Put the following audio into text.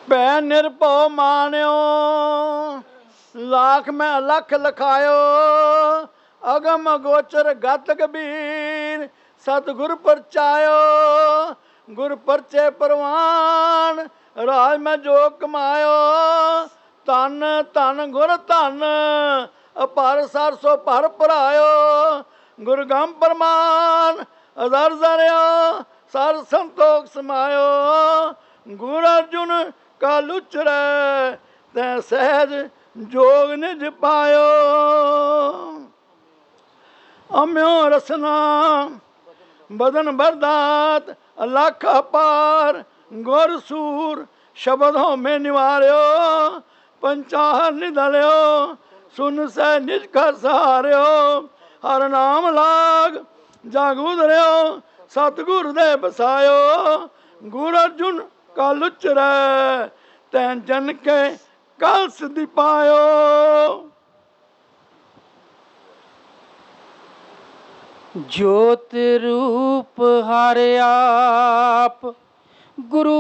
ਭੈ ਨਿਰਭਉ ਮਾਨਿਓ ਲਾਖ ਮੈਂ ਲਖ ਲਖਾਇਓ ਅਗਮ ਅਗੋਚਰ ਗਤ ਕਬੀਰ ਸਤਿਗੁਰ ਪਰਚਾਇਓ ਗੁਰ ਪਰਚੇ ਪ੍ਰਵਾਨ ਰਾਜ ਮੈਂ ਜੋ ਕਮਾਇਓ ਧਨ ਧਨ ਗੁਰ ਧਨ ਅਪਰ ਸਰਸੋ ਭਰ ਭਰਾਇਓ ਗੁਰ ਗੰਮ ਪ੍ਰਮਾਨ ਅਦਰ ਜ਼ਰਿਆ ਸਰ ਸੰਤੋਖ ਸਮਾਇਓ ਗੁਰ ਅਰਜੁਨ ਕਾਲ ਉਚਰੈ ਤੈ ਸਹਿਜ ਜੋਗ ਨਿਜ ਪਾਇਓ ਅਮਿਓ ਰਸਨਾ ਬਦਨ ਬਰਦਾਤ ਅਲਖ ਅਪਾਰ ਗੁਰ ਸੂਰ ਸ਼ਬਦ ਹਉਮੈ ਨਿਵਾਰਿਓ ਪੰਚਾਹਰ ਨਿਧਲਿਓ ਸੁਨ ਸਹਿ ਨਿਜ ਘਰ ਸਹਾਰਿਓ ਹਰ ਨਾਮ ਲਾਗ ਜਗ ਉਧਰਿਓ ਸਤਿਗੁਰ ਦੇ ਬਸਾਇਓ ਗੁਰ ਅਰਜੁਨ ਕਾਲ ਉਚਰੈ ਤੈਂ ਜਨ ਕੇ ਕਲਸ ਦੀ ਪਾਇਓ। ਜੋਤ ਰੂਪ ਹਰਿ ਆਪ ਗੁਰੂ